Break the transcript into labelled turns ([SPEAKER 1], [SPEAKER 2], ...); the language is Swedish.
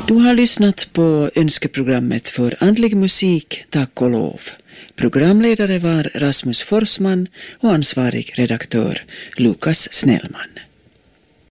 [SPEAKER 1] Du har lyssnat på önskeprogrammet för andlig musik, tack och lov. Programledare var Rasmus Forsman och ansvarig redaktör Lukas Snellman.